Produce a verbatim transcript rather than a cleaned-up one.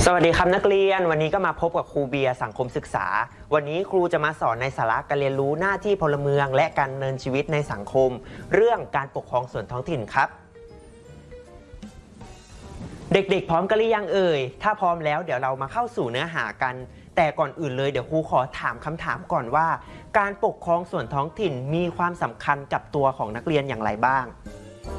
สวัสดีครับนักเรียนวันนี้ก็มาพบกับครูเบียร์สังคมศึกษาวันนี้ครูจะมาสอนในสาระการเรียนรู้หน้าที่พลเมืองและการดำเนินชีวิตในสังคมเรื่องการปกครองส่วนท้องถิ่นครับเด็กๆพร้อมกันหรือยังเอ่ยถ้าพร้อมแล้วเดี๋ยวเรามาเข้าสู่เนื้อหากันแต่ก่อนอื่นเลยเดี๋ยวครูขอถามคำถามก่อนว่าการปกครองส่วนท้องถิ่นมีความสำคัญกับตัวของนักเรียนอย่างไรบ้าง